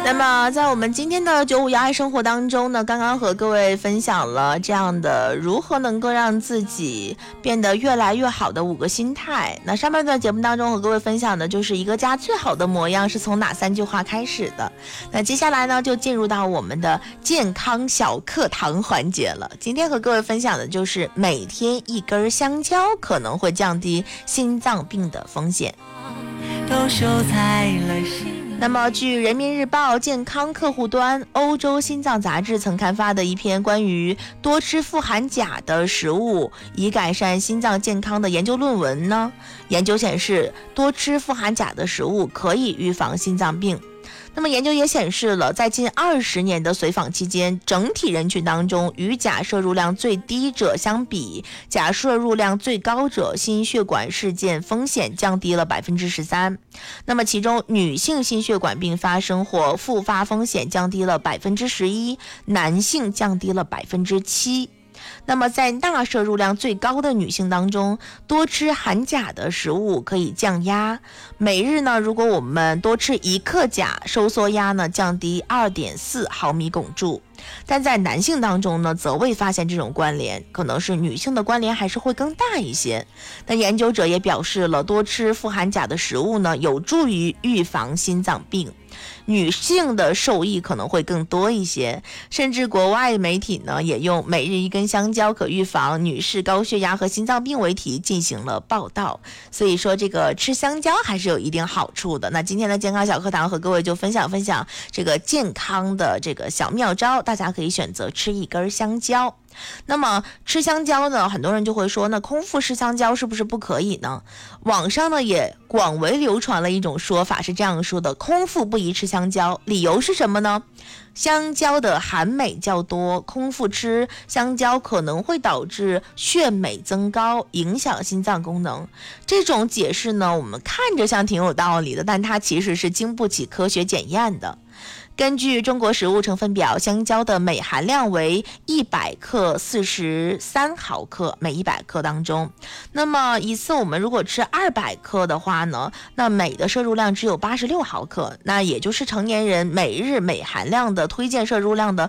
那么在我们今天的951爱生活当中呢，刚刚和各位分享了这样的如何能够让自己变得越来越好的5个心态。那上半段节目当中和各位分享的就是一个家最好的模样是从哪3句话开始的。那接下来呢就进入到我们的健康小课堂环节了。今天和各位分享的就是每天1根香蕉可能会降低心脏病的风险。都收在了心。那么据人民日报健康客户端欧洲心脏杂志曾刊发的一篇关于多吃富含钾的食物以改善心脏健康的研究论文呢，研究显示多吃富含钾的食物可以预防心脏病。那么研究也显示了，在近20年的随访期间，整体人群当中与钾摄入量最低者相比，钾摄入量最高者心血管事件风险降低了 13%。 那么其中女性心血管病发生或复发风险降低了 11%， 男性降低了 7%。那么在钠摄入量最高的女性当中，多吃含钾的食物可以降压。每日呢，如果我们多吃1克钾，收缩压呢降低 2.4 毫米汞柱。但在男性当中呢，则未发现这种关联，可能是女性的关联还是会更大一些。那研究者也表示了，多吃富含钾的食物呢，有助于预防心脏病。女性的受益可能会更多一些，甚至国外媒体呢也用每日1根香蕉可预防女士高血压和心脏病为题进行了报道。所以说这个吃香蕉还是有一定好处的。那今天的健康小课堂和各位就分享这个健康的这个小妙招，大家可以选择吃1根香蕉。那么吃香蕉呢，很多人就会说，那空腹吃香蕉是不是不可以呢？网上呢也广为流传了一种说法，是这样说的：空腹不宜吃香蕉，理由是什么呢？香蕉的含镁较多，空腹吃香蕉可能会导致血镁增高，影响心脏功能。这种解释呢，我们看着像挺有道理的，但它其实是经不起科学检验的。根据中国食物成分表，香蕉的镁含量为100克43毫克每100克当中。那么一次我们如果吃200克的话呢，那镁的摄入量只有86毫克，那也就是成年人每日镁含量的推荐摄入量的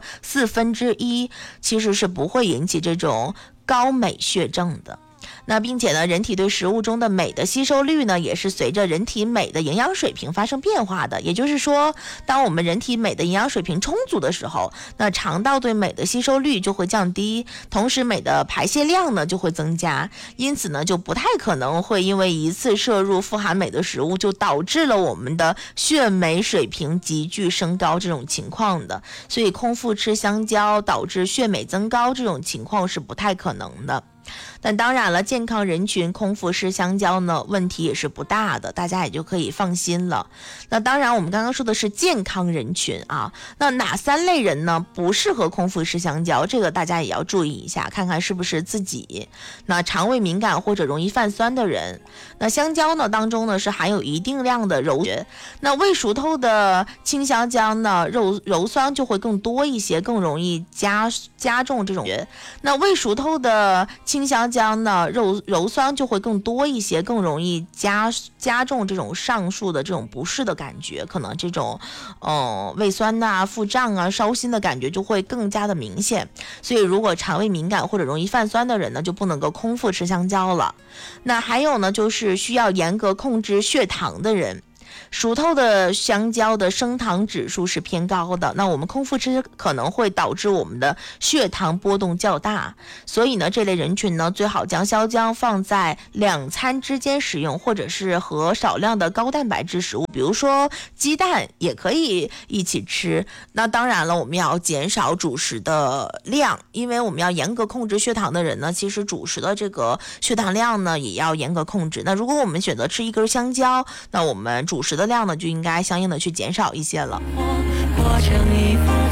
1/4，其实是不会引起这种高镁血症的。那并且呢，人体对食物中的镁的吸收率呢，也是随着人体镁的营养水平发生变化的。也就是说，当我们人体镁的营养水平充足的时候，那肠道对镁的吸收率就会降低，同时镁的排泄量呢就会增加，因此呢就不太可能会因为一次摄入富含镁的食物就导致了我们的血镁水平急剧升高这种情况的。所以空腹吃香蕉导致血镁增高这种情况是不太可能的。但当然了，健康人群空腹吃香蕉呢，问题也是不大的，大家也就可以放心了。那当然我们刚刚说的是健康人群啊，那哪3类人呢不适合空腹吃香蕉，这个大家也要注意一下，看看是不是自己。那肠胃敏感或者容易泛酸的人，那香蕉呢当中呢是含有一定量的鞣质，那未熟透的青香蕉呢鞣酸就会更多一些，更容易加重这种。那未熟透的青香蕉呢鞣酸就会更多一些，更容易加重这种上述的这种不适的感觉，可能这种胃酸啊、腹胀啊、烧心的感觉就会更加的明显。所以如果肠胃敏感或者容易泛酸的人呢，就不能够空腹吃香蕉了。那还有呢，就是需要严格控制血糖的人。熟透的香蕉的升糖指数是偏高的，那我们空腹吃可能会导致我们的血糖波动较大，所以呢这类人群呢最好将香蕉放在2餐之间使用，或者是和少量的高蛋白质食物，比如说鸡蛋也可以一起吃。那当然了，我们要减少主食的量，因为我们要严格控制血糖的人呢，其实主食的这个血糖量呢也要严格控制。那如果我们选择吃1根香蕉，那我们主食的量呢就应该相应的去减少一些了。过成一幅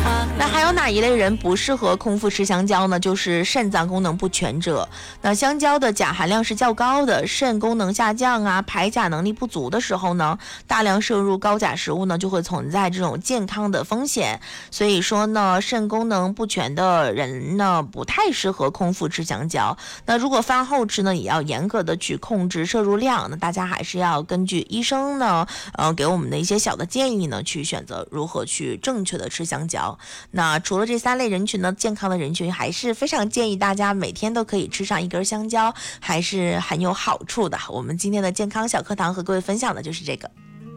那还有哪一类人不适合空腹吃香蕉呢？就是肾脏功能不全者。那香蕉的钾含量是较高的，肾功能下降啊，排钾能力不足的时候呢，大量摄入高钾食物呢，就会存在这种健康的风险。所以说呢，肾功能不全的人呢，不太适合空腹吃香蕉。那如果饭后吃呢，也要严格的去控制摄入量。那大家还是要根据医生呢，给我们的一些小的建议呢，去选择如何去正确的吃香蕉。那除了这3类人群呢，健康的人群还是非常建议大家每天都可以吃上1根香蕉，还是很有好处的。我们今天的健康小课堂和各位分享的就是这个。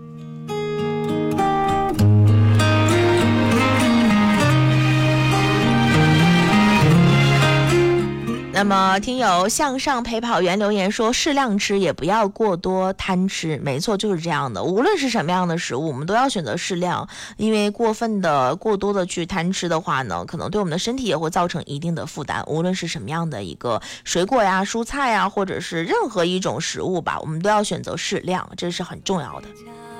那么听友向上陪跑员留言说，适量吃也不要过多贪吃。没错，就是这样的，无论是什么样的食物，我们都要选择适量，因为过多的去贪吃的话呢，可能对我们的身体也会造成一定的负担。无论是什么样的一个水果呀、蔬菜呀，或者是任何一种食物吧，我们都要选择适量，这是很重要的。